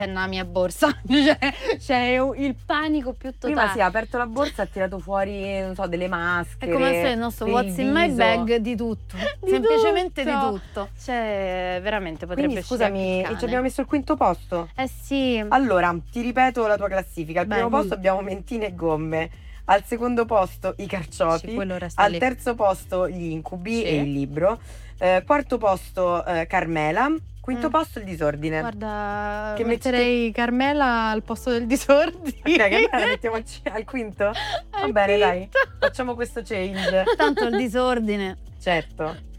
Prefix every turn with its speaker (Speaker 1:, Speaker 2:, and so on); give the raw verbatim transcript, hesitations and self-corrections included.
Speaker 1: nella mia borsa, cioè c'è il panico più totale.
Speaker 2: Prima si è aperto la borsa e ha tirato fuori, non so, delle maschere.
Speaker 1: È come se il nostro
Speaker 2: per
Speaker 1: what's
Speaker 2: il
Speaker 1: in my
Speaker 2: viso.
Speaker 1: bag di tutto,
Speaker 2: Di
Speaker 1: semplicemente
Speaker 2: tutto.
Speaker 1: di tutto. Cioè, veramente potrebbe
Speaker 2: Quindi
Speaker 1: uscire anche
Speaker 2: scusami,
Speaker 1: il
Speaker 2: e
Speaker 1: cane.
Speaker 2: ci abbiamo messo il quinto posto?
Speaker 1: Eh sì.
Speaker 2: Allora, ti ripeto la tua classifica. Al
Speaker 1: Beh,
Speaker 2: primo
Speaker 1: mm.
Speaker 2: posto abbiamo mentine e gomme. Al secondo posto i
Speaker 1: Sì,
Speaker 2: carciofi.
Speaker 1: quello resta
Speaker 2: Al
Speaker 1: lì.
Speaker 2: terzo posto gli incubi
Speaker 1: Sì.
Speaker 2: e il libro. Eh, quarto posto eh, Carmela. Quinto
Speaker 1: Mm.
Speaker 2: posto il disordine.
Speaker 1: Guarda,
Speaker 2: Che metti-
Speaker 1: metterei Carmela al posto del disordine.
Speaker 2: Ok, Carmela la mettiamo al, ci- al quinto? Va
Speaker 1: Al
Speaker 2: bene, dai.
Speaker 1: quinto.
Speaker 2: Facciamo questo change.
Speaker 1: Tanto il disordine.
Speaker 2: Certo.